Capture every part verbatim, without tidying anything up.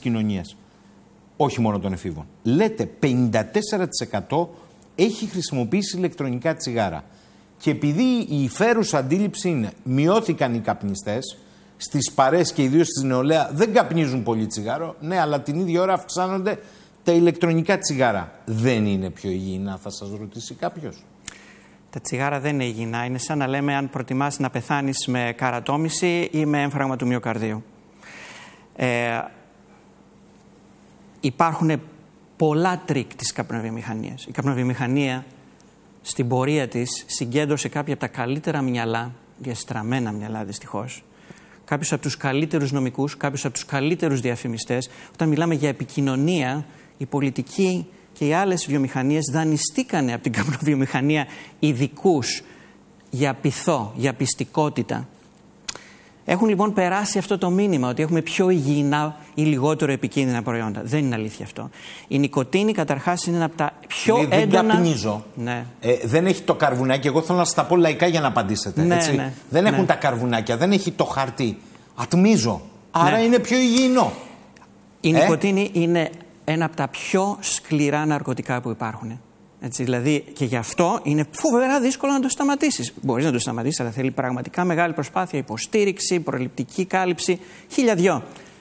κοινωνίας. Όχι μόνο των εφήβων. Λέτε πενήντα τέσσερα τοις εκατό έχει χρησιμοποιήσει ηλεκτρονικά τσιγάρα. Και επειδή η υφέρουσα αντίληψη είναι μειώθηκαν οι καπνιστές, στις παρέες και ιδίως στις νεολαία δεν καπνίζουν πολύ τσιγάρο, ναι, αλλά την ίδια ώρα αυξάνονται τα ηλεκτρονικά τσιγάρα. Δεν είναι πιο υγιεινά, θα σας ρωτήσει κάποιος? Τα τσιγάρα δεν είναι υγιεινά. Είναι σαν να λέμε αν προτιμάς να πεθάνεις με καρατόμηση ή με έμφραγμα του μυοκαρδίου. Ε, υπάρχουν πολλά τρίκ της καπνοβιομηχανίας. Η καπνοβιομηχανία στην πορεία της συγκέντρωσε κάποια από τα καλύτερα μυαλά, διαστραμμένα μυαλά δυστυχώς, κάποιους από τους καλύτερους νομικούς, κάποιους από τους καλύτερους διαφημιστές. Όταν μιλάμε για επικοινωνία, η πολιτική και οι άλλες βιομηχανίες δανειστήκανε από την καπνοβιομηχανία ειδικούς για πειθό, για πιστικότητα. Έχουν λοιπόν περάσει αυτό το μήνυμα ότι έχουμε πιο υγιεινά ή λιγότερο επικίνδυνα προϊόντα. Δεν είναι αλήθεια αυτό. Η νικοτίνη καταρχάς είναι ένα από τα πιο Λέει, έντονα... Δεν καπνίζω. Ναι. Ε, δεν έχει το καρβουνάκι. Εγώ θέλω να σας τα πω λαϊκά για να απαντήσετε. Ναι, έτσι. ναι, δεν ναι. έχουν τα καρβουνάκια, δεν έχει το χαρτί. Ατμίζω. Άρα ναι. είναι πιο υγιεινό. Η ε? νικοτίνη είναι ένα από τα πιο σκληρά ναρκωτικά που υπάρχουν. Έτσι, δηλαδή, και γι' αυτό είναι φοβερά δύσκολο να το σταματήσεις. Μπορείς να το σταματήσεις, αλλά θέλει πραγματικά μεγάλη προσπάθεια, υποστήριξη, προληπτική κάλυψη, χίλια δυο.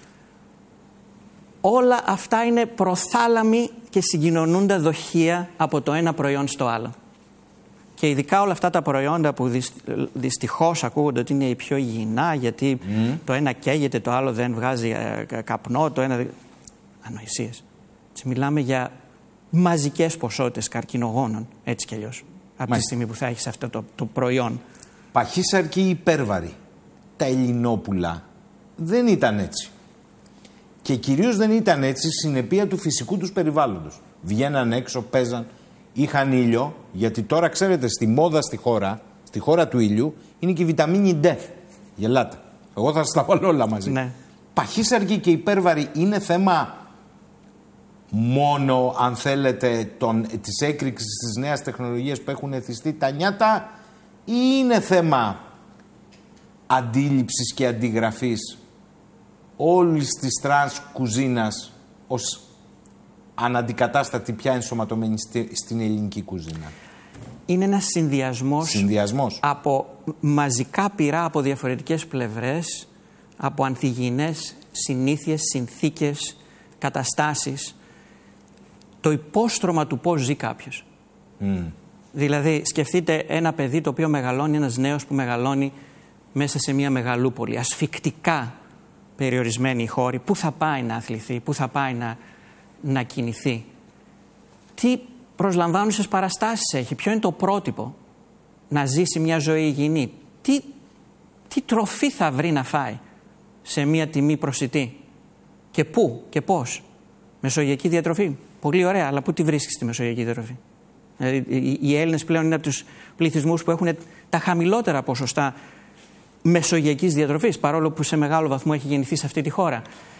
Όλα αυτά είναι προθάλαμοι και συγκοινωνούντα δοχεία από το ένα προϊόν στο άλλο. Και ειδικά όλα αυτά τα προϊόντα που δυστυχώς ακούγονται ότι είναι οι πιο υγιεινά, γιατί mm. το ένα καίγεται, το άλλο δεν βγάζει καπνό, το ένα... Ανοησίες. Μιλάμε για μαζικές ποσότητες καρκινογόνων, έτσι κι αλλιώς, από τη στιγμή που θα έχεις αυτό το, το προϊόν. Παχύσαρκη υπέρβαρη. Τα Ελληνόπουλα δεν ήταν έτσι. Και κυρίως δεν ήταν έτσι συνεπία του φυσικού τους περιβάλλοντος. Βγαίναν έξω, παίζαν, είχαν ήλιο, γιατί τώρα ξέρετε στη μόδα στη χώρα, στη χώρα του ήλιου, είναι και η βιταμίνη D. Γελάτε. Εγώ θα σας τα βάλω όλα μαζί. Ναι. Παχύσαρκη και υπέρβαρη είναι θέμα μόνο, αν θέλετε, τον, της έκρηξης της νέας τεχνολογίας που έχουν εθιστεί τα νιάτα, ή είναι θέμα αντίληψης και αντιγραφής όλης της τρανς κουζίνας ως αναντικατάστατη πια ενσωματωμένη στη, στην ελληνική κουζίνα? Είναι ένας συνδυασμός, συνδυασμός από μαζικά πυρά από διαφορετικές πλευρές, από ανθυγιεινές συνήθειες, συνθήκες, καταστάσεις, το υπόστρωμα του πώς ζει κάποιος. Mm. Δηλαδή, σκεφτείτε ένα παιδί το οποίο μεγαλώνει, ένας νέος που μεγαλώνει μέσα σε μια μεγαλούπολη, ασφικτικά περιορισμένη η χώρη, πού θα πάει να αθληθεί, πού θα πάει να, να κινηθεί. Τι προσλαμβάνουσες παραστάσεις έχει, ποιο είναι το πρότυπο να ζήσει μια ζωή υγιεινή, τι, τι τροφή θα βρει να φάει σε μια τιμή προσιτή και πού και πώς. Μεσογειακή διατροφή. Πολύ ωραία, αλλά πού τη βρίσκεις τη μεσογειακή διατροφή? Δηλαδή, οι Έλληνες πλέον είναι από τους πληθυσμούς που έχουν τα χαμηλότερα ποσοστά μεσογειακής διατροφής, παρόλο που σε μεγάλο βαθμό έχει γεννηθεί σε αυτή τη χώρα.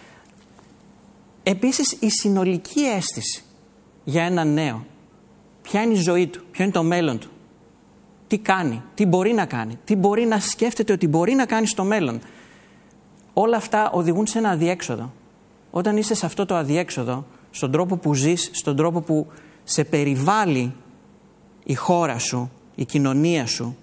Επίσης, η συνολική αίσθηση για έναν νέο. Ποια είναι η ζωή του, ποιο είναι το μέλλον του, τι κάνει, τι μπορεί να κάνει, τι μπορεί να σκέφτεται ότι μπορεί να κάνει στο μέλλον. Όλα αυτά οδηγούν σε ένα αδιέξοδο. Όταν είσαι σε αυτό το αδιέξοδο, στον τρόπο που ζεις, στον τρόπο που σε περιβάλλει η χώρα σου, η κοινωνία σου,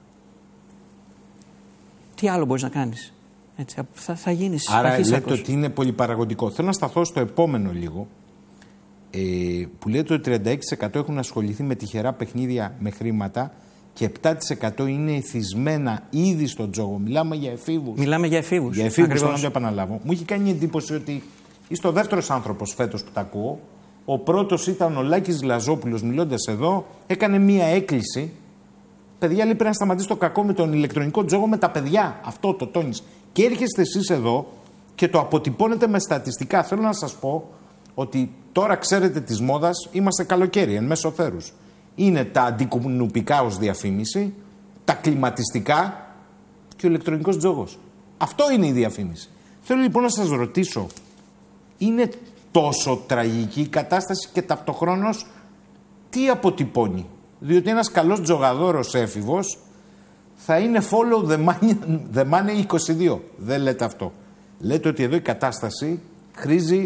τι άλλο μπορείς να κάνεις? Έτσι, θα, θα γίνεις παχύσαρκος. Άρα λέτε ότι είναι πολυπαραγωγικό. Θέλω να σταθώ στο επόμενο λίγο, ε, που λέτε ότι τριάντα έξι τοις εκατό έχουν ασχοληθεί με τυχερά παιχνίδια με χρήματα και επτά τοις εκατό είναι εθισμένα ήδη στον τζόγο. Μιλάμε για εφήβους. Μιλάμε για εφήβους. Για εφήβους, θέλω να το επαναλάβω. Μου είχε κάνει εντύπωση ότι είστε ο δεύτερος άνθρωπος φέτος που τα ακούω. Ο πρώτος ήταν ο Λάκης Λαζόπουλος, μιλώντας εδώ, έκανε μία έκκληση. Παιδιά, λέει, πρέπει να σταματήσει το κακό με τον ηλεκτρονικό τζόγο με τα παιδιά. Αυτό το τόνισε. Και έρχεστε εσείς εδώ και το αποτυπώνετε με στατιστικά. Θέλω να σας πω ότι τώρα ξέρετε της μόδας, είμαστε καλοκαίρι, εν μέσω θέρους. Είναι τα αντικουνουπικά ως διαφήμιση, τα κλιματιστικά και ο ηλεκτρονικός τζόγος. Αυτό είναι η διαφήμιση. Θέλω λοιπόν να σας ρωτήσω, είναι τόσο τραγική η κατάσταση και ταυτοχρόνως τι αποτυπώνει? Διότι ένας καλός τζογαδόρος έφηβος θα είναι follow the money, the money είκοσι δύο. Δεν λέτε αυτό. Λέτε ότι εδώ η κατάσταση χρήζει